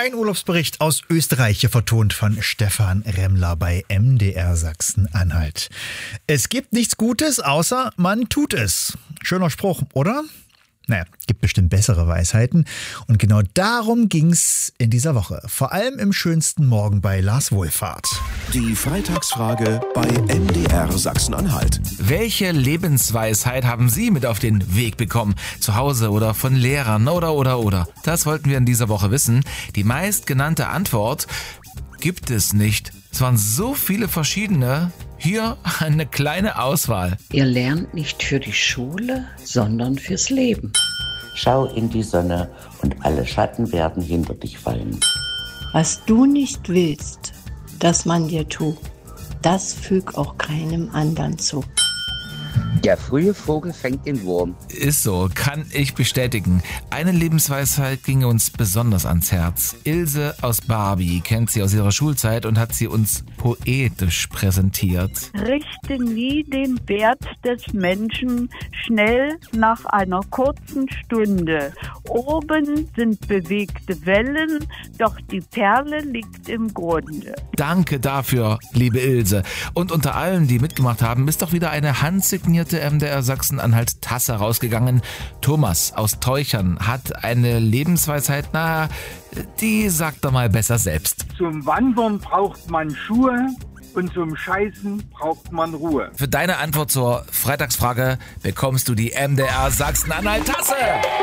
Ein Urlaubsbericht aus Österreich, hier vertont von Stefan Remmler bei MDR Sachsen-Anhalt. Es gibt nichts Gutes, außer man tut es. Schöner Spruch, oder? Naja, gibt bestimmt bessere Weisheiten. Und genau darum ging's in dieser Woche. Vor allem im schönsten Morgen bei Lars Wohlfahrt. Die Freitagsfrage bei MDR Sachsen-Anhalt. Welche Lebensweisheit haben Sie mit auf den Weg bekommen? Zu Hause oder von Lehrern oder? Das wollten wir in dieser Woche wissen. Die meistgenannte Antwort: gibt es nicht. Es waren so viele verschiedene. Hier eine kleine Auswahl. Ihr lernt nicht für die Schule, sondern fürs Leben. Schau in die Sonne und alle Schatten werden hinter dich fallen. Was du nicht willst, dass man dir tut, das füg auch keinem anderen zu. Der frühe Vogel fängt den Wurm. Ist so, kann ich bestätigen. Eine Lebensweisheit ging uns besonders ans Herz. Ilse aus Barbie kennt sie aus ihrer Schulzeit und hat sie uns poetisch präsentiert. Richte nie den Wert des Menschen schnell nach einer kurzen Stunde. Oben sind bewegte Wellen, doch die Perle liegt im Grunde. Danke dafür, liebe Ilse. Und unter allen, die mitgemacht haben, ist doch wieder eine handsignierte MDR Sachsen-Anhalt Tasse rausgegangen. Thomas aus Teuchern hat eine Lebensweisheit, die sagt er mal besser selbst. Zum Wandern braucht man Schuhe und zum Scheißen braucht man Ruhe. Für deine Antwort zur Freitagsfrage bekommst du die MDR Sachsen-Anhalt Tasse.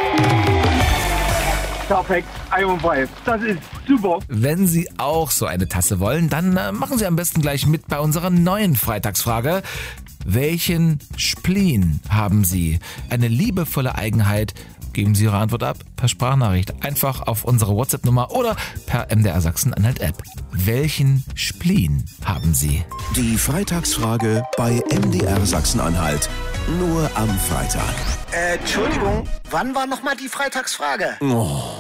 Perfekt, einwandfrei. Das ist super. Wenn Sie auch so eine Tasse wollen, dann machen Sie am besten gleich mit bei unserer neuen Freitagsfrage. Welchen Spleen haben Sie? Eine liebevolle Eigenheit? Geben Sie Ihre Antwort ab per Sprachnachricht. Einfach auf unsere WhatsApp-Nummer oder per MDR Sachsen-Anhalt-App. Welchen Spleen haben Sie? Die Freitagsfrage bei MDR Sachsen-Anhalt. Nur am Freitag. Entschuldigung, wann war nochmal die Freitagsfrage? Oh.